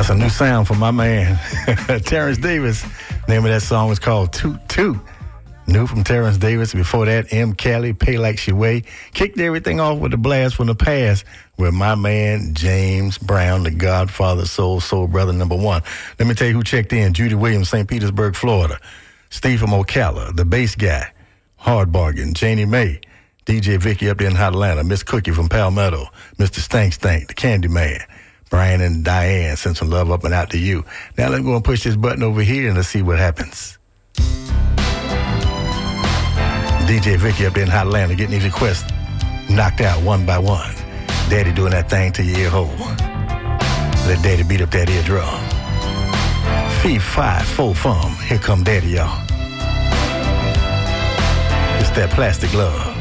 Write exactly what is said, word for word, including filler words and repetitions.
That's a new sound from my man, Terrence Davis. Name of that song is called Toot Toot. New from Terrence Davis. Before that, M. Kelly, Pay Like She Way. Kicked everything off with a blast from the past with my man, James Brown, the Godfather, Soul, Soul Brother number one. Let me tell you who checked in. Judy Williams, Saint Petersburg, Florida. Steve from Ocala, the bass guy. Hard Bargain, Janie Mae. D J Vicky up there in Hot Atlanta. Miss Cookie from Palmetto. Mister Stank Stank, the Candy Man. Brian and Diane, send some love up and out to you. Now let's go and push this button over here and let's see what happens. D J Vicky up there in Hot Atlanta getting these requests knocked out one by one. Daddy doing that thing to your ear hole. Let Daddy beat up that eardrum. Fee, five, four, fum. Here come Daddy, y'all. It's that plastic love.